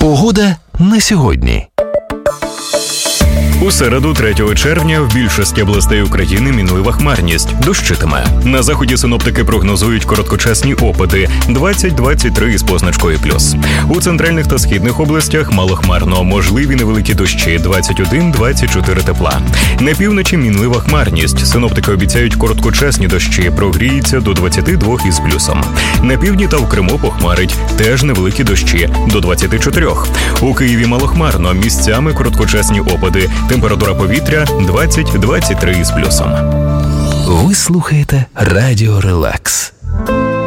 Погода на сьогодні. У середу, 3 червня, в більшості областей України мінлива хмарність, дощитиме. На заході синоптики прогнозують короткочасні опади 20-23 із позначкою плюс. У центральних та східних областях малохмарно, можливі невеликі дощі 21-24 тепла. На півночі мінлива хмарність, синоптики обіцяють короткочасні дощі, прогріється до 22 із плюсом. На півдні та в Криму похмарить, теж невеликі дощі до 24. У Києві малохмарно, місцями короткочасні опади. Температура повітря 20-23 із плюсом. Ви слухаєте Радіо Релакс.